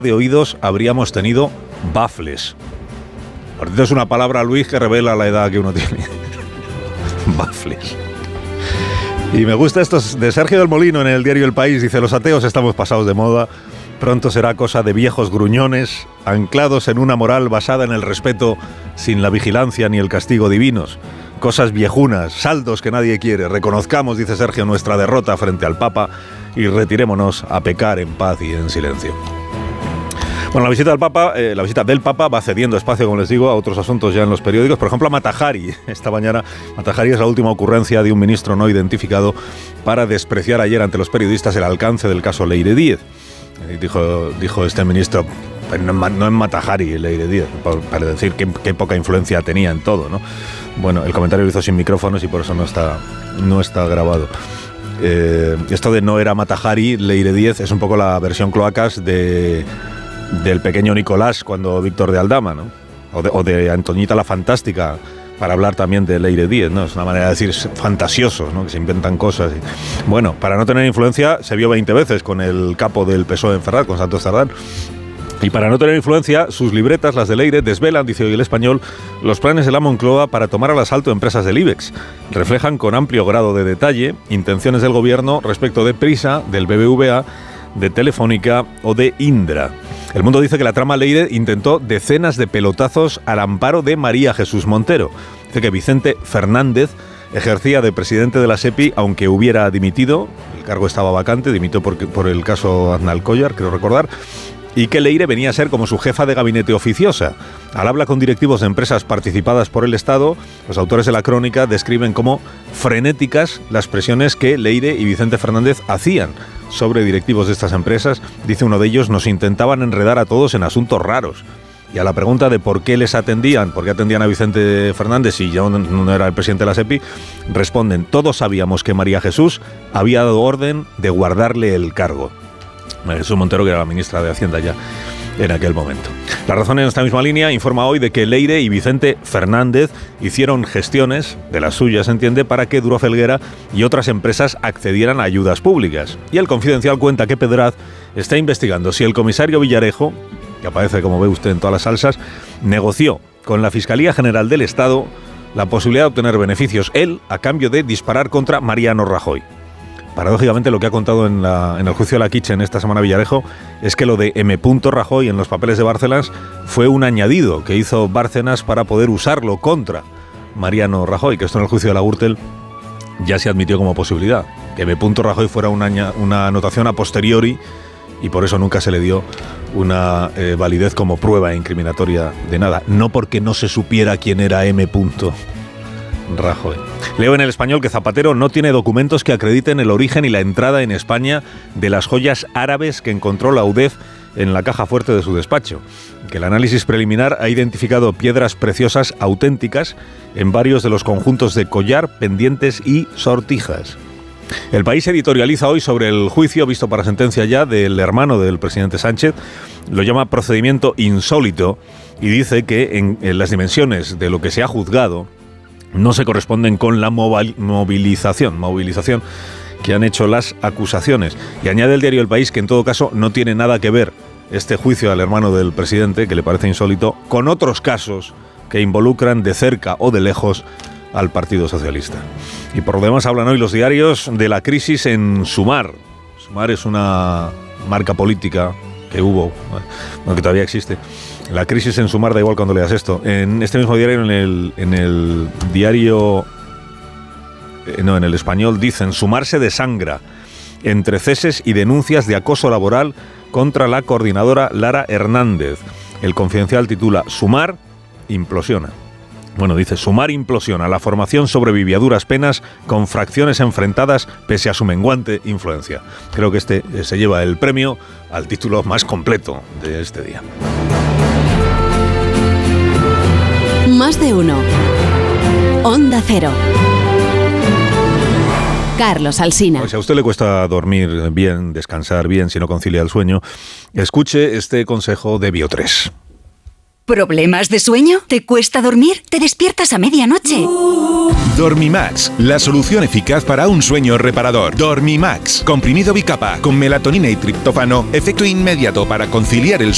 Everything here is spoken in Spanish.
de oídos habríamos tenido bafles. Ahorita es una palabra, Luis, que revela la edad que uno tiene. Bafles. Y me gusta esto de Sergio del Molino en el diario El País. Dice: los ateos estamos pasados de moda. Pronto será cosa de viejos gruñones, anclados en una moral basada en el respeto, sin la vigilancia ni el castigo divinos. Cosas viejunas, saldos que nadie quiere. Reconozcamos, dice Sergio, nuestra derrota frente al Papa y retirémonos a pecar en paz y en silencio. Bueno, la visita del Papa va cediendo espacio, como les digo, a otros asuntos ya en los periódicos. Por ejemplo, a Mata Hari. Esta mañana, Mata Hari es la última ocurrencia de un ministro no identificado para despreciar ayer ante los periodistas el alcance del caso Leire Díez. Dijo este ministro: no en Mata Hari Leire Díez, para decir qué poca influencia tenía en todo, ¿no? Bueno, el comentario lo hizo sin micrófonos y por eso no está grabado. Esto de no era Mata Hari Leire Díez es un poco la versión cloacas del pequeño Nicolás cuando Víctor de Aldama, ¿no? O de Antoñita la Fantástica, para hablar también de Leire Díez, ¿no? Es una manera de decir fantasiosos, ¿no? Que se inventan cosas. Bueno, para no tener influencia se vio 20 veces con el capo del PSOE en Ferraz, con Santos Cerdán. Y para no tener influencia, sus libretas, las de Leire, desvelan, dice hoy El Español, los planes de la Moncloa para tomar al asalto empresas del IBEX. Reflejan con amplio grado de detalle intenciones del gobierno respecto de Prisa, del BBVA, de Telefónica o de Indra. El Mundo dice que la trama Leire intentó decenas de pelotazos al amparo de María Jesús Montero. Dice que Vicente Fernández ejercía de presidente de la SEPI, aunque hubiera dimitido. El cargo estaba vacante, dimitió por el caso Aznalcóllar, creo recordar. Y que Leire venía a ser como su jefa de gabinete oficiosa. Al habla con directivos de empresas participadas por el Estado, los autores de la crónica describen como frenéticas las presiones que Leire y Vicente Fernández hacían sobre directivos de estas empresas. Dice uno de ellos: nos intentaban enredar a todos en asuntos raros. Y a la pregunta de por qué atendían a Vicente Fernández si yo no era el presidente de la SEPI, responden: todos sabíamos que María Jesús había dado orden de guardarle el cargo. María Jesús Montero, que era la ministra de Hacienda ya en aquel momento. La Razón, en esta misma línea, informa hoy de que Leire y Vicente Fernández hicieron gestiones, de las suyas, se entiende, para que Duro Felguera y otras empresas accedieran a ayudas públicas. Y El Confidencial cuenta que Pedraz está investigando si el comisario Villarejo, que aparece, como ve usted, en todas las salsas, negoció con la Fiscalía General del Estado la posibilidad de obtener beneficios, él, a cambio de disparar contra Mariano Rajoy. Paradójicamente, lo que ha contado en el juicio de la Kitchen esta semana Villarejo es que lo de M. Rajoy en los papeles de Bárcenas fue un añadido que hizo Bárcenas para poder usarlo contra Mariano Rajoy, que esto en el juicio de la Gürtel ya se admitió como posibilidad, que M. Rajoy fuera una anotación a posteriori y por eso nunca se le dio una validez como prueba incriminatoria de nada, no porque no se supiera quién era M. Rajoy. Leo en El Español que Zapatero no tiene documentos que acrediten el origen y la entrada en España de las joyas árabes que encontró la UDEF en la caja fuerte de su despacho. Que el análisis preliminar ha identificado piedras preciosas auténticas en varios de los conjuntos de collar, pendientes y sortijas. El País editorializa hoy sobre el juicio visto para sentencia ya del hermano del presidente Sánchez. Lo llama procedimiento insólito y dice que en las dimensiones de lo que se ha juzgado no se corresponden con la movilización que han hecho las acusaciones. Y añade el diario El País que en todo caso no tiene nada que ver este juicio al hermano del presidente, que le parece insólito, con otros casos que involucran de cerca o de lejos al Partido Socialista. Y por lo demás hablan hoy los diarios de la crisis en Sumar. Sumar es una marca política que hubo, bueno, que todavía existe. La crisis en Sumar, da igual cuando leas esto. En este mismo diario, en el Español, dicen: Sumar se desangra entre ceses y denuncias de acoso laboral contra la coordinadora Lara Hernández. El Confidencial titula: Sumar implosiona. Bueno, dice: Sumar implosiona. La formación sobrevive a duras penas con fracciones enfrentadas pese a su menguante influencia. Creo que este se lleva el premio al título más completo de este día. Más de uno. Onda Cero. Carlos Alsina. Si a usted le cuesta dormir bien, descansar bien, si no concilia el sueño, escuche este consejo de Bio3. ¿Problemas de sueño? ¿Te cuesta dormir? ¿Te despiertas a medianoche? Dormimax, la solución eficaz para un sueño reparador. Dormimax, comprimido bicapa con melatonina y triptófano, efecto inmediato para conciliar el